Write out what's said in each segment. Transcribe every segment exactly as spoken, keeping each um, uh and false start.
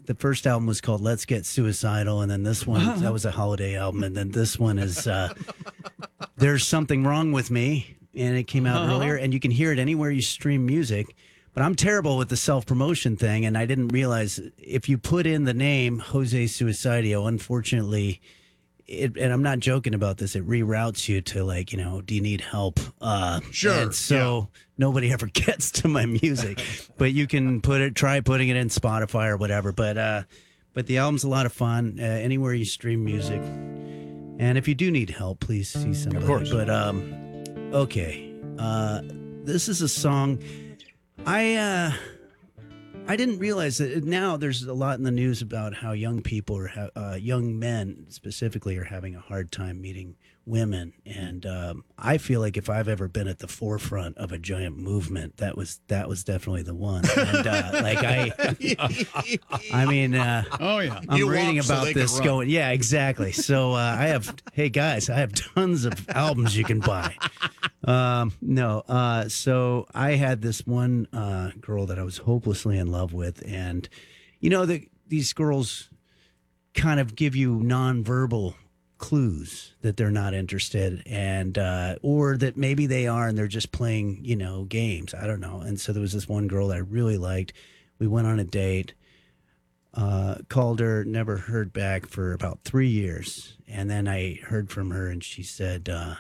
the first album was called Let's Get Suicidal, and then this one, that was a holiday album, and then this one is uh, There's Something Wrong With Me, and it came out Uh-huh. earlier, and you can hear it anywhere you stream music. But I'm terrible with the self-promotion thing, and I didn't realize if you put in the name Jose Suicidio, unfortunately, it, and I'm not joking about this, it reroutes you to like, you know, do you need help? Uh, Sure, And so nobody ever gets to my music, but you can put it, try putting it in Spotify or whatever. But uh, but the album's a lot of fun uh, anywhere you stream music. And if you do need help, please see somebody. Of course. But um, okay, uh, this is a song. I uh, I didn't realize that now there's a lot in the news about how young people or ha- uh, young men specifically are having a hard time meeting women, and um, I feel like if I've ever been at the forefront of a giant movement, that was that was definitely the one. And uh, like I, I mean, uh, Oh, yeah. I'm You reading walk so about they can this run. going. Yeah, exactly. So uh, I have, hey guys, I have tons of albums you can buy. Um, no, uh, so I had this one uh, girl that I was hopelessly in love with, and you know the, these girls kind of give you nonverbal clues that they're not interested, and uh, or that maybe they are, and they're just playing, you know, games. I don't know. And so there was this one girl that I really liked. We went on a date. Uh, called her, never heard back for about three years, and then I heard from her, and she said. Uh,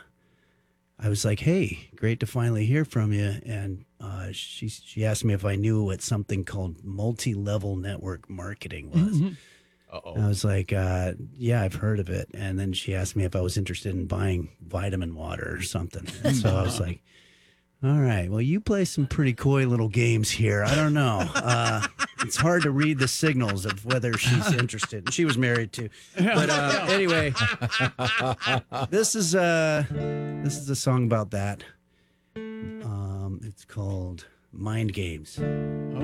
I was like, "Hey, great to finally hear from you." And uh, she she asked me if I knew what something called multi-level network marketing was. Uh-oh. And I was like, uh, "Yeah, I've heard of it." And then she asked me if I was interested in buying vitamin water or something. And so I was like, "All right, well, you play some pretty coy little games here. I don't know. Uh, it's hard to read the signals of whether she's interested." And she was married too. But uh, anyway, this is uh, this is a song about that. Um, it's called Mind Games.